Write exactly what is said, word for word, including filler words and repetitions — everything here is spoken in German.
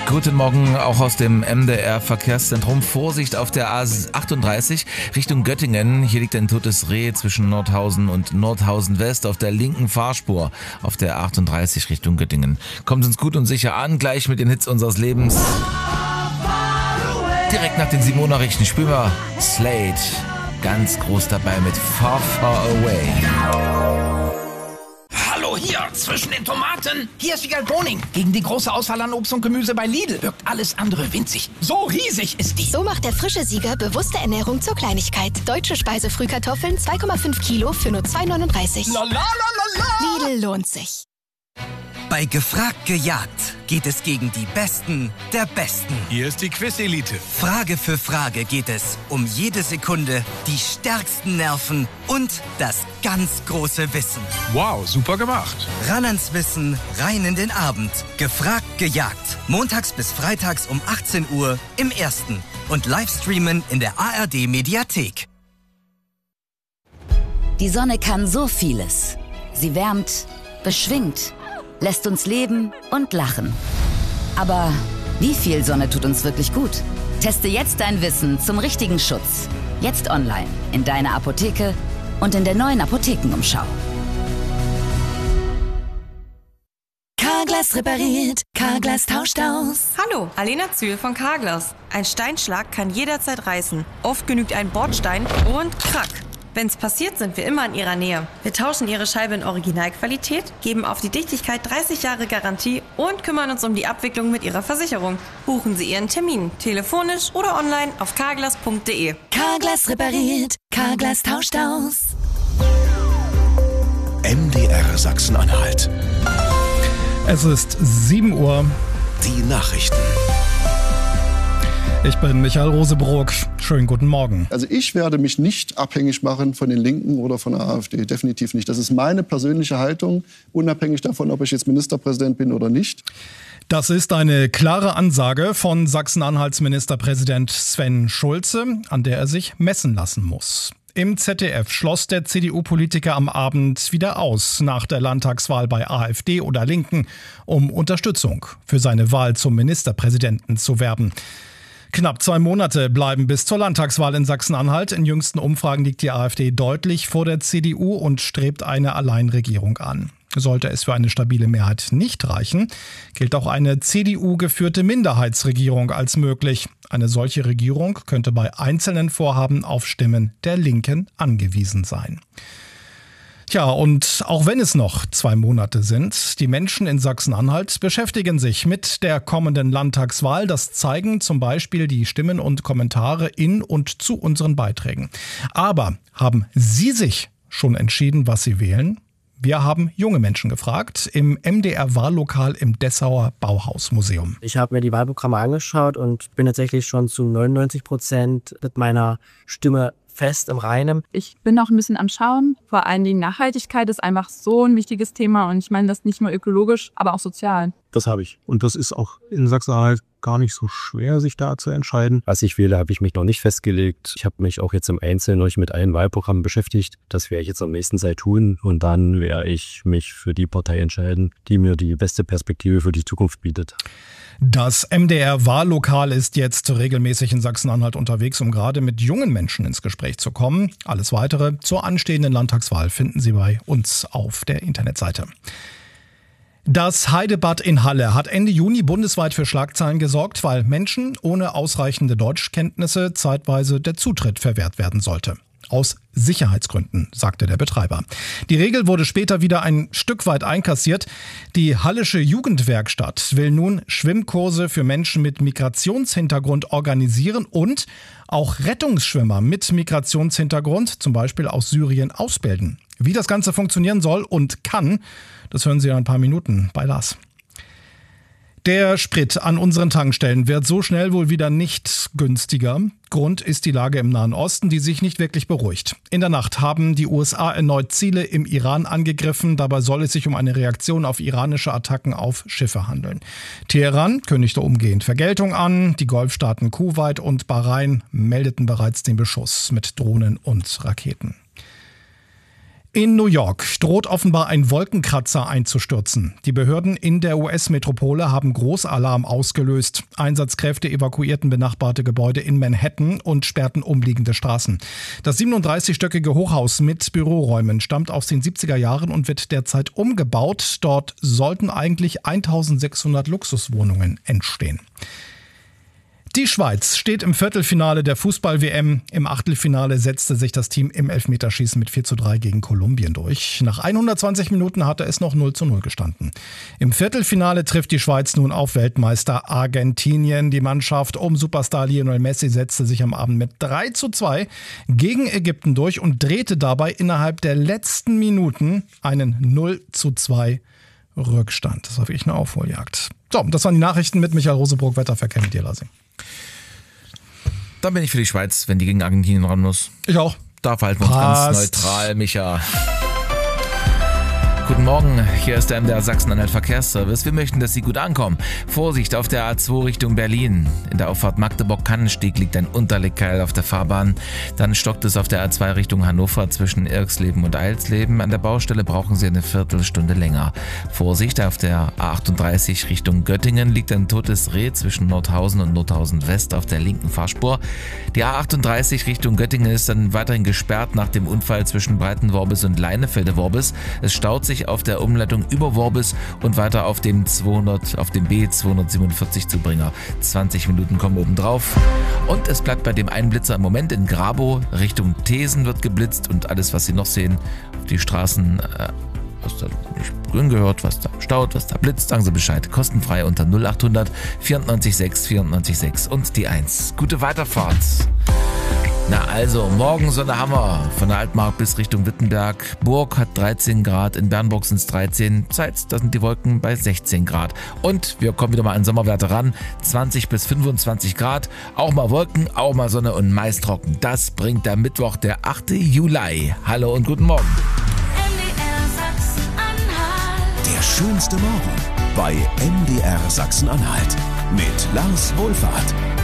Guten Morgen, auch aus dem M D R-Verkehrszentrum. Vorsicht auf der A achtunddreißig Richtung Göttingen. Hier liegt ein totes Reh zwischen Nordhausen und Nordhausen West auf der linken Fahrspur auf der A achtunddreißig Richtung Göttingen. Kommt uns gut und sicher an, gleich mit den Hits unseres Lebens. Direkt nach den sieben Uhr Nachrichten spielen wir Slade. Ganz groß dabei mit Far, Far Away. Hallo hier, zwischen den Tomaten. Hier ist Wiegald Boning. Gegen die große Auswahl an Obst und Gemüse bei Lidl wirkt alles andere winzig. So riesig ist die. So macht der frische Sieger bewusste Ernährung zur Kleinigkeit. Deutsche Speisefrühkartoffeln zwei Komma fünf Kilo für nur zwei neununddreißig. La la la la la. Lidl lohnt sich. Bei Gefragt gejagt geht es gegen die Besten der Besten. Hier ist die Quiz-Elite. Frage für Frage geht es um jede Sekunde, die stärksten Nerven und das ganz große Wissen. Wow, super gemacht. Ran ans Wissen, rein in den Abend. Gefragt gejagt. Montags bis freitags um achtzehn Uhr im Ersten. Und Livestreamen in der A R D-Mediathek. Die Sonne kann so vieles. Sie wärmt, beschwingt, lässt uns leben und lachen. Aber wie viel Sonne tut uns wirklich gut? Teste jetzt dein Wissen zum richtigen Schutz. Jetzt online, in deiner Apotheke und in der neuen Apothekenumschau. Carglass repariert, Carglass tauscht aus. Hallo, Alena Zühl von Carglass. Ein Steinschlag kann jederzeit reißen. Oft genügt ein Bordstein und krack. Wenn's passiert, sind wir immer in Ihrer Nähe. Wir tauschen Ihre Scheibe in Originalqualität, geben auf die Dichtigkeit dreißig Jahre Garantie und kümmern uns um die Abwicklung mit Ihrer Versicherung. Buchen Sie Ihren Termin, telefonisch oder online auf carglass punkt de. Carglass repariert, Carglass tauscht aus. M D R Sachsen-Anhalt. Es ist sieben Uhr. Die Nachrichten. Ich bin Michael Rosebrock. Schönen guten Morgen. Also ich werde mich nicht abhängig machen von den Linken oder von der AfD. Definitiv nicht. Das ist meine persönliche Haltung, unabhängig davon, ob ich jetzt Ministerpräsident bin oder nicht. Das ist eine klare Ansage von Sachsen-Anhalts Ministerpräsident Sven Schulze, an der er sich messen lassen muss. Im Z D F schloss der C D U-Politiker am Abend wieder aus nach der Landtagswahl bei AfD oder Linken, um Unterstützung für seine Wahl zum Ministerpräsidenten zu werben. Knapp zwei Monate bleiben bis zur Landtagswahl in Sachsen-Anhalt. In jüngsten Umfragen liegt die AfD deutlich vor der C D U und strebt eine Alleinregierung an. Sollte es für eine stabile Mehrheit nicht reichen, gilt auch eine C D U-geführte Minderheitsregierung als möglich. Eine solche Regierung könnte bei einzelnen Vorhaben auf Stimmen der Linken angewiesen sein. Tja, und auch wenn es noch zwei Monate sind, die Menschen in Sachsen-Anhalt beschäftigen sich mit der kommenden Landtagswahl. Das zeigen zum Beispiel die Stimmen und Kommentare in und zu unseren Beiträgen. Aber haben Sie sich schon entschieden, was Sie wählen? Wir haben junge Menschen gefragt im M D R-Wahllokal im Dessauer Bauhausmuseum. Ich habe mir die Wahlprogramme angeschaut und bin tatsächlich schon zu neunundneunzig Prozent mit meiner Stimme fest im Reinen. Ich bin auch ein bisschen am Schauen. Vor allen Dingen Nachhaltigkeit ist einfach so ein wichtiges Thema und ich meine das nicht nur ökologisch, aber auch sozial. Das habe ich. Und das ist auch in Sachsen-Anhalt gar nicht so schwer, sich da zu entscheiden. Was ich wähle, habe ich mich noch nicht festgelegt. Ich habe mich auch jetzt im Einzelnen noch mit allen Wahlprogrammen beschäftigt. Das werde ich jetzt am nächsten Zeit tun. Und dann werde ich mich für die Partei entscheiden, die mir die beste Perspektive für die Zukunft bietet. Das M D R-Wahllokal ist jetzt regelmäßig in Sachsen-Anhalt unterwegs, um gerade mit jungen Menschen ins Gespräch zu kommen. Alles Weitere zur anstehenden Landtagswahl finden Sie bei uns auf der Internetseite. Das Heidebad in Halle hat Ende Juni bundesweit für Schlagzeilen gesorgt, weil Menschen ohne ausreichende Deutschkenntnisse zeitweise der Zutritt verwehrt werden sollte. Aus Sicherheitsgründen, sagte der Betreiber. Die Regel wurde später wieder ein Stück weit einkassiert. Die Hallische Jugendwerkstatt will nun Schwimmkurse für Menschen mit Migrationshintergrund organisieren und auch Rettungsschwimmer mit Migrationshintergrund, zum Beispiel aus Syrien, ausbilden. Wie das Ganze funktionieren soll und kann, das hören Sie in ein paar Minuten bei Lars. Der Sprit an unseren Tankstellen wird so schnell wohl wieder nicht günstiger. Grund ist die Lage im Nahen Osten, die sich nicht wirklich beruhigt. In der Nacht haben die U S A erneut Ziele im Iran angegriffen. Dabei soll es sich um eine Reaktion auf iranische Attacken auf Schiffe handeln. Teheran kündigte umgehend Vergeltung an. Die Golfstaaten Kuwait und Bahrain meldeten bereits den Beschuss mit Drohnen und Raketen. In New York droht offenbar ein Wolkenkratzer einzustürzen. Die Behörden in der U S-Metropole haben Großalarm ausgelöst. Einsatzkräfte evakuierten benachbarte Gebäude in Manhattan und sperrten umliegende Straßen. Das siebenunddreißigstöckige Hochhaus mit Büroräumen stammt aus den siebziger Jahren und wird derzeit umgebaut. Dort sollten eigentlich eintausendsechshundert Luxuswohnungen entstehen. Die Schweiz steht im Viertelfinale der Fußball-W M. Im Achtelfinale setzte sich das Team im Elfmeterschießen mit vier zu drei gegen Kolumbien durch. Nach hundertzwanzig Minuten hatte es noch null zu null gestanden. Im Viertelfinale trifft die Schweiz nun auf Weltmeister Argentinien. Die Mannschaft um Superstar Lionel Messi setzte sich am Abend mit drei zu zwei gegen Ägypten durch und drehte dabei innerhalb der letzten Minuten einen null zu zwei Rückstand. Das war wirklich eine Aufholjagd. So, das waren die Nachrichten mit Michael Rosenbrock, Wetterverkehr mit dir, Lasing. Dann bin ich für die Schweiz, wenn die gegen Argentinien ran muss. Ich auch. Da verhalten wir uns ganz neutral, Micha. Guten Morgen, hier ist der M D R Sachsen-Anhalt Verkehrsservice. Wir möchten, dass Sie gut ankommen. Vorsicht auf der A zwei Richtung Berlin. In der Auffahrt Magdeburg-Kannensteg liegt ein Unterlegkeil auf der Fahrbahn. Dann stockt es auf der A zwei Richtung Hannover zwischen Irksleben und Eilsleben. An der Baustelle brauchen Sie eine Viertelstunde länger. Vorsicht auf der A achtunddreißig Richtung Göttingen liegt ein totes Reh zwischen Nordhausen und Nordhausen West auf der linken Fahrspur. Die A achtunddreißig Richtung Göttingen ist dann weiterhin gesperrt nach dem Unfall zwischen Breitenworbis und Leinefelde-Worbis. Es staut sich auf der Umleitung über Worbis und weiter auf dem zweihundert, auf dem B zweihundertsiebenundvierzig Zubringer. zwanzig Minuten kommen oben drauf. Und es bleibt bei dem Einblitzer im Moment in Grabow. Richtung Thesen wird geblitzt und alles, was Sie noch sehen, auf die Straßen, äh, was da nicht grün gehört, was da staut, was da blitzt, sagen Sie Bescheid. Kostenfrei unter null achthundert vierundneunzig sechs vierundneunzig sechs und die eins. Gute Weiterfahrt. Na also, morgen so eine Hammer. Von der Altmark bis Richtung Wittenberg. Burg hat dreizehn Grad, in Bernburg sind es dreizehn. Zeitz, da sind die Wolken bei sechzehn Grad. Und wir kommen wieder mal an Sommerwerte ran. zwanzig bis fünfundzwanzig Grad. Auch mal Wolken, auch mal Sonne und meist trocken. Das bringt der Mittwoch, der achte Juli. Hallo und guten Morgen. Der schönste Morgen bei M D R Sachsen-Anhalt mit Lars Wohlfahrt.